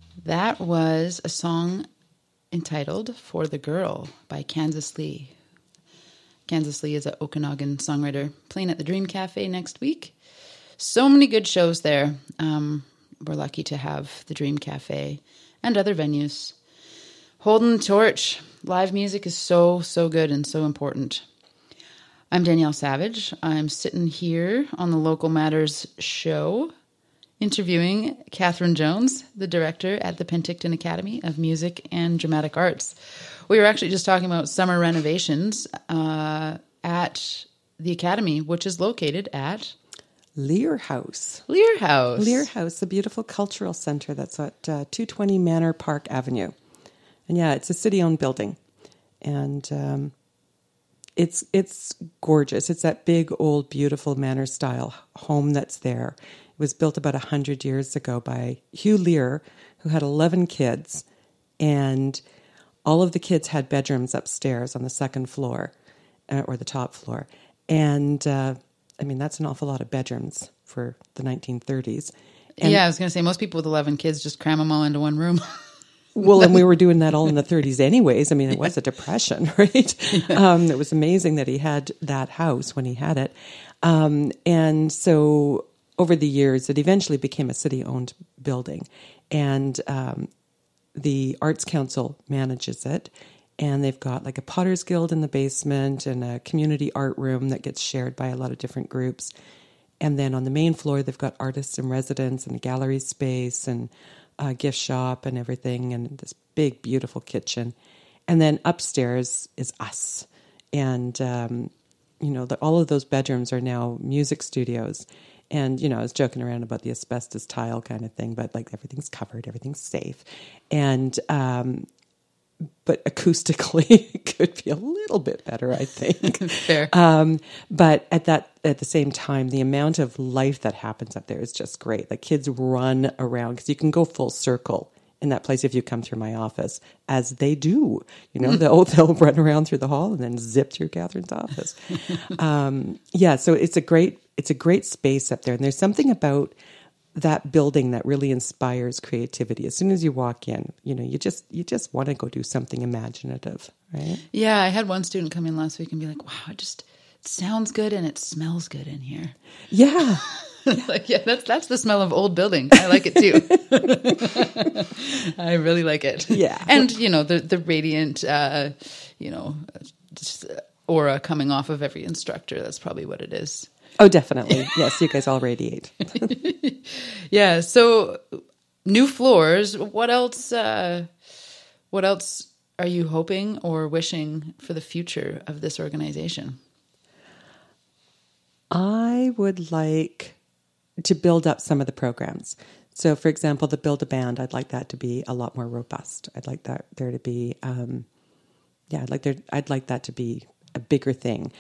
That was a song entitled For the Girl by Kansas Lee. Kansas Lee is an Okanagan songwriter playing at the Dream Cafe next week. So many good shows there. We're lucky to have the Dream Cafe and other venues. Holding the torch. Live music is so, so good and so important. I'm Danielle Savage. I'm sitting here on the Local Matters show interviewing Catherine Jones, the director at the Penticton Academy of Music and Dramatic Arts. We were actually just talking about summer renovations at the Academy, which is located at Lear House. Lear House. Lear House, a beautiful cultural center that's at 220 Manor Park Avenue. And yeah, it's a city-owned building. And it's gorgeous. It's that big, old, beautiful manor-style home that's there. It was built about 100 years ago by Hugh Lear, who had 11 kids. And all of the kids had bedrooms upstairs on the second floor, or the top floor. And, that's an awful lot of bedrooms for the 1930s. And, yeah, I was going to say, most people with 11 kids just cram them all into one room. Well, and we were doing that all in the 30s anyways. It was a depression, right? Yeah. It was amazing that he had that house when he had it. And so over the years, it eventually became a city-owned building. And the Arts Council manages it. And they've got like a Potter's Guild in the basement and a community art room that gets shared by a lot of different groups. And then on the main floor, they've got artists in residence and a gallery space and a gift shop and everything, and this big, beautiful kitchen. And then upstairs is us. And, all of those bedrooms are now music studios. And, I was joking around about the asbestos tile kind of thing, but like everything's covered, everything's safe. And, but acoustically, it could be a little bit better, I think. Fair. But at the same time, the amount of life that happens up there is just great. Like kids run around because you can go full circle in that place if you come through my office, as they do. They'll run around through the hall and then zip through Catherine's office. So it's a great space up there, and there's something about that building that really inspires creativity. As soon as you walk in, you just want to go do something imaginative, right? Yeah, I had one student come in last week and be like, wow, it sounds good and it smells good in here. Yeah. That's the smell of old building. I like it too. I really like it. Yeah. And, the radiant, just aura coming off of every instructor. That's probably what it is. Oh, definitely. Yes, you guys all radiate. Yeah. So, new floors. What else? What else are you hoping or wishing for the future of this organization? I would like to build up some of the programs. So, for example, the Build a Band. I'd like that to be a lot more robust. I'd like that there to be. I'd like that to be a bigger thing.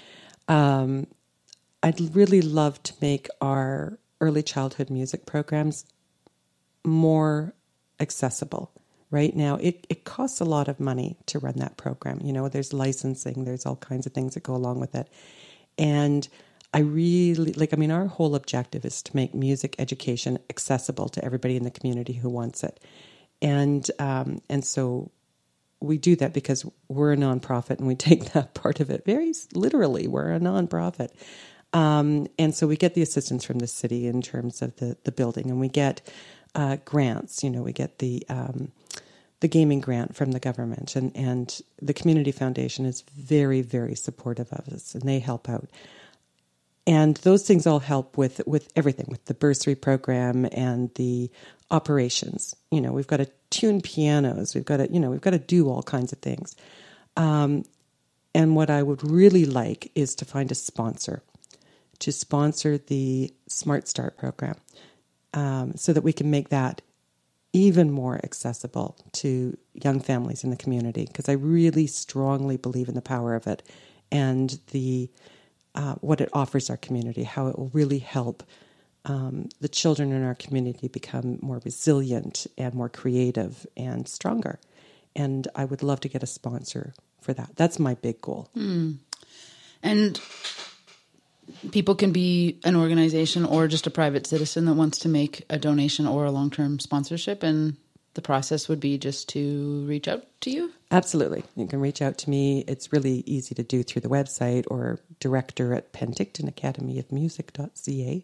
I'd really love to make our early childhood music programs more accessible. Right now, it costs a lot of money to run that program. There's licensing, there's all kinds of things that go along with it. And I really, our whole objective is to make music education accessible to everybody in the community who wants it. And so we do that because we're a nonprofit and we take that part of it very literally. We're a nonprofit. And so we get the assistance from the city in terms of the building, and we get grants. We get the gaming grant from the government, and the Community Foundation is very, very supportive of us, and they help out. And those things all help with everything, with the bursary program and the operations. We've got to tune pianos, we've got to do all kinds of things. And what I would really like is to find a sponsor to sponsor the Smart Start program, so that we can make that even more accessible to young families in the community, because I really strongly believe in the power of it and the what it offers our community, how it will really help the children in our community become more resilient and more creative and stronger. And I would love to get a sponsor for that. That's my big goal. And people can be an organization or just a private citizen that wants to make a donation or a long-term sponsorship and the process would be just to reach out to you? Absolutely. You can reach out to me. It's really easy to do through the website or director at pentictonacademyofmusic.ca.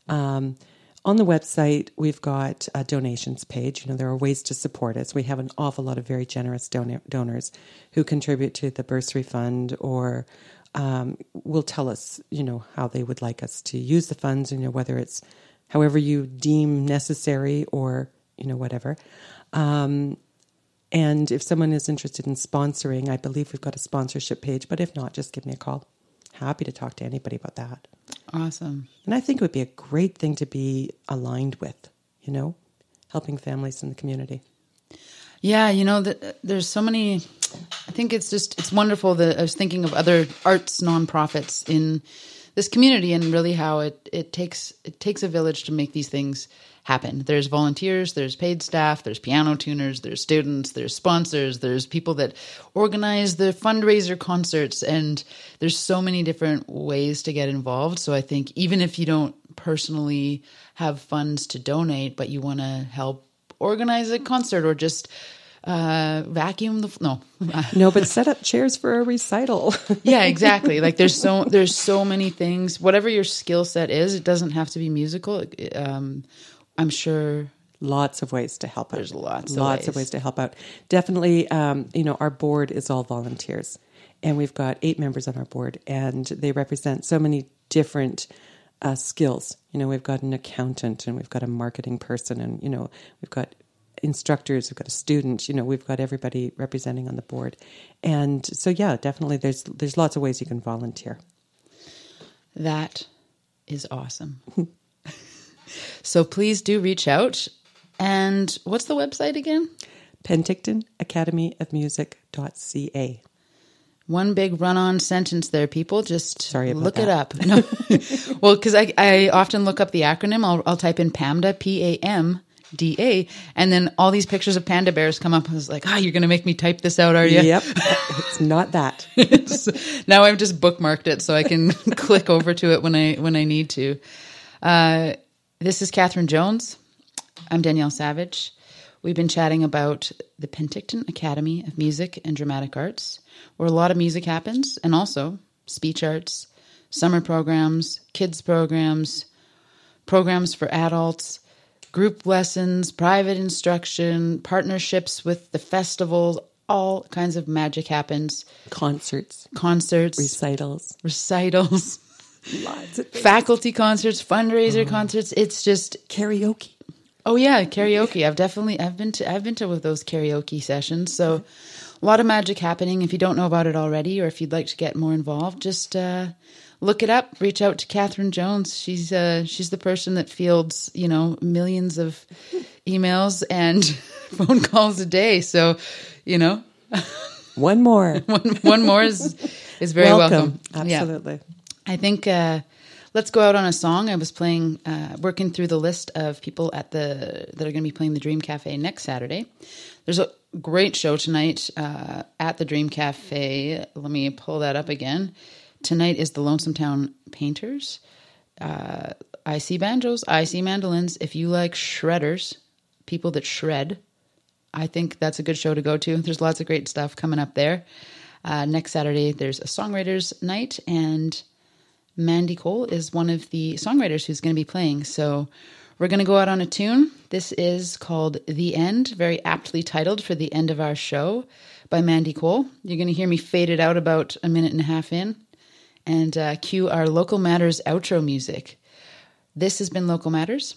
On the website, we've got a donations page. There are ways to support us. We have an awful lot of very generous donors who contribute to the bursary fund or will tell us, how they would like us to use the funds, whether it's however you deem necessary or, whatever. And if someone is interested in sponsoring, I believe we've got a sponsorship page, but if not, just give me a call. Happy to talk to anybody about that. Awesome. And I think it would be a great thing to be aligned with, helping families in the community. Yeah, there's so many, I think it's wonderful that I was thinking of other arts nonprofits in this community and really how it takes a village to make these things happen. There's volunteers, there's paid staff, there's piano tuners, there's students, there's sponsors, there's people that organize the fundraiser concerts, and there's so many different ways to get involved. So I think even if you don't personally have funds to donate, but you want to help organize a concert or just vacuum no, but set up chairs for a recital. Yeah, exactly. Like there's so many things. Whatever your skill set is, it doesn't have to be musical. I'm sure lots of ways to help out. There's lots of ways to help out. Definitely, our board is all volunteers, and we've got 8 members on our board, and they represent so many different skills. We've got an accountant, and we've got a marketing person, and we've got instructors, we've got a student. We've got everybody representing on the board, and so yeah, definitely, there's lots of ways you can volunteer. That is awesome. So please do reach out. And what's the website again? pentictonacademyofmusic.ca. One big run-on sentence there, people. Just look it up. No. Well, because I often look up the acronym. I'll type in PAMDA, PAMDA, and then all these pictures of panda bears come up. I was like, you're going to make me type this out, are you? Yep. It's not that. Now I've just bookmarked it so I can click over to it when I need to. This is Catherine Jones. I'm Danielle Savage. We've been chatting about the Penticton Academy of Music and Dramatic Arts, where a lot of music happens, and also speech arts, summer programs, kids programs, programs for adults, group lessons, private instruction, partnerships with the festival, all kinds of magic happens. Concerts. Recitals. Lots of things. Faculty concerts, fundraiser concerts. It's just karaoke. Oh yeah, karaoke. I've been to those karaoke sessions. So a lot of magic happening. If you don't know about it already, or if you'd like to get more involved, just look it up. Reach out to Catherine Jones. She's the person that fields millions of emails and phone calls a day. So one more. one more is very welcome. Absolutely. Yeah. I think let's go out on a song. I was working through the list of people that are going to be playing the Dream Cafe next Saturday. There's a great show tonight at the Dream Cafe. Let me pull that up again. Tonight is the Lonesome Town Painters. I see banjos. I see mandolins. If you like shredders, people that shred, I think that's a good show to go to. There's lots of great stuff coming up there. Next Saturday, there's a songwriters night, and Mandy Cole is one of the songwriters who's going to be playing. So we're going to go out on a tune. This is called The End, very aptly titled for the end of our show, by Mandy Cole. You're going to hear me fade it out about a minute and a half in and cue our Local Matters outro music. This has been Local Matters,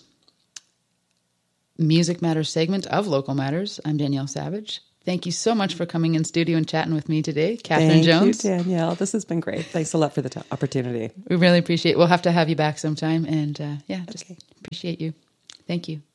Music Matters segment of Local Matters. I'm Danielle Savage. Thank you so much for coming in studio and chatting with me today, Catherine Jones. Thank you, Danielle. This has been great. Thanks a lot for the opportunity. We really appreciate it. We'll have to have you back sometime. And appreciate you. Thank you.